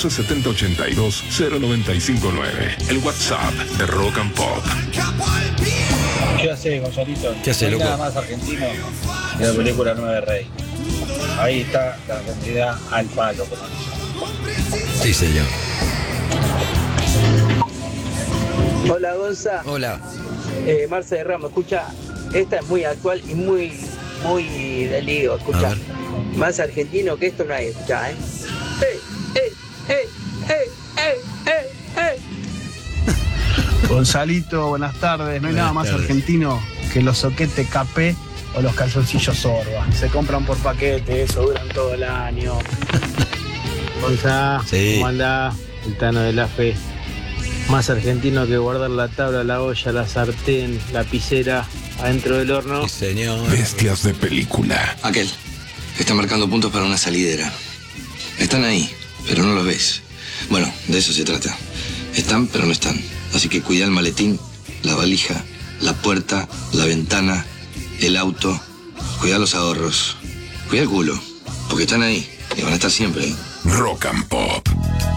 11 70 82 0959. El WhatsApp de Rock and Pop. ¿Qué hace, Gonzalito? ¿Qué hace, No hay loco? nada más argentino que la película 9 Rey. Ahí está la argentinidad al palo, como dicen. Sí, señor. Hola Gonza, Hola. Marce de Ramos, escucha, esta es muy actual y muy del lío, A escucha. ver. Más argentino que esto no hay, escucha, ¿eh? ¡Ey, ey, ey, ey, ey, ey, ey! Gonzalito, buenas tardes. No hay Buenas nada más tardes. argentino que los soquetes capé o los calzoncillos sorba. Se compran por paquete, eso duran todo el año. Gonza, Sí. ¿cómo andás? El Tano de la Fe. Más argentino que guardar la tabla, la olla, la sartén, la lapicera adentro del horno. Sí, señor. Bestias de película. Aquel, que está marcando puntos para una salidera. Están ahí, pero no los ves. Bueno, de eso se trata. Están, pero no están. Así que cuida el maletín, la valija, la puerta, la ventana, el auto. Cuida los ahorros. Cuida el culo, porque están ahí y van a estar siempre ahí. Rock and Pop.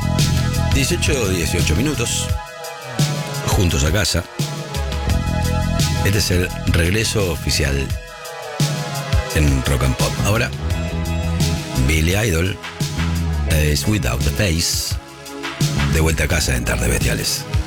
18 minutos. Juntos a casa. Este es el regreso oficial en Rock and Pop. Ahora, Billy Idol es Without the Face. De vuelta a casa en Tardes Bestiales.